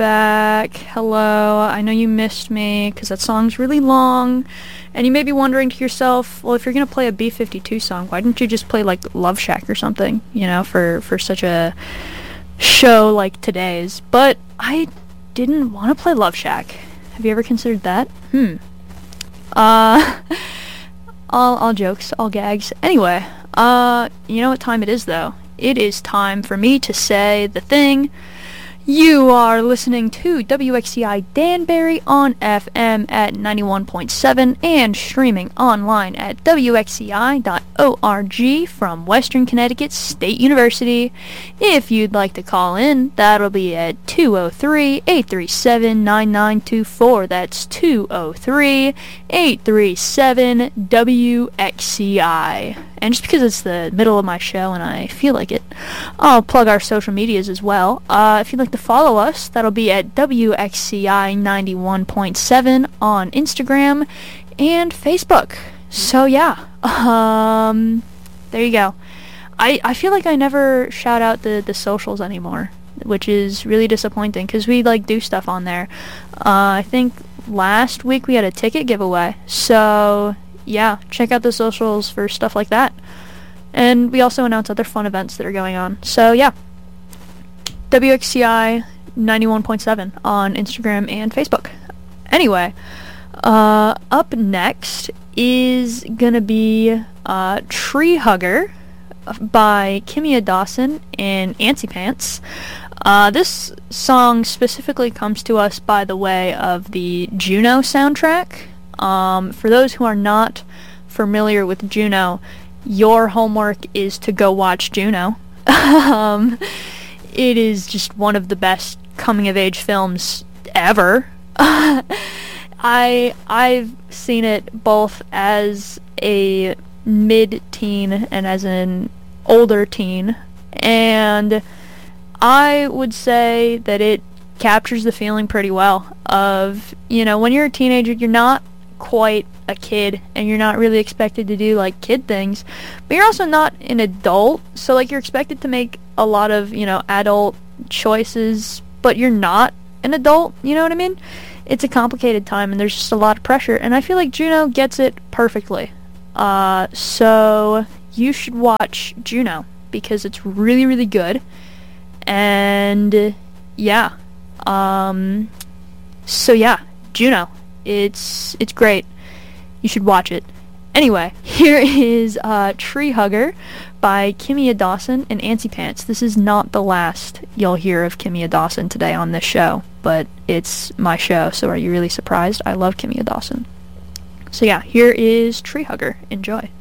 back. Hello. I know you missed me because that song's really long. And you may be wondering to yourself, well, if you're going to play a B-52 song, why didn't you just play, like, Love Shack or something, for such a show like today's? But I didn't want to play Love Shack. Have you ever considered that? All jokes, all gags. Anyway, you know what time it is, though? It is time for me to say the thing. You are listening to WXCI Danbury on FM at 91.7 and streaming online at WXCI.org from Western Connecticut State University. If you'd like to call in, that'll be at 203-837-9924. That's 203-837-WXCI. And just because it's the middle of my show and I feel like it, I'll plug our social medias as well. If you'd like to follow us, that'll be at WXCI 91.7 on Instagram and Facebook. So yeah, there you go. I feel like I never shout out the socials anymore, which is really disappointing because we do stuff on there. I think last week we had a ticket giveaway, so yeah, check out the socials for stuff like that. And we also announce other fun events that are going on. So yeah, WXCI 91.7 on Instagram and Facebook. Anyway, up next is gonna be Tree Hugger by Kimya Dawson and Antsy Pants. This song specifically comes to us by the way of the Juno soundtrack. For those who are not familiar with Juno, your homework is to go watch Juno. It is just one of the best coming-of-age films ever. I've seen it both as a mid-teen and as an older teen, and I would say that it captures the feeling pretty well of, when you're a teenager, you're not quite a kid and you're not really expected to do kid things, but you're also not an adult, so you're expected to make a lot of adult choices, but you're not an adult, you know what I mean? It's a complicated time and there's just a lot of pressure, and I feel like Juno gets it perfectly. So you should watch Juno because it's really, really good. And yeah, so yeah, Juno, it's great. You should watch it. Anyway, here is Tree Hugger by Kimya Dawson and Antsy Pants. This is not the last you'll hear of Kimya Dawson today on this show, but it's my show, so are you really surprised? I love Kimya Dawson. So yeah, here is Tree Hugger. Enjoy.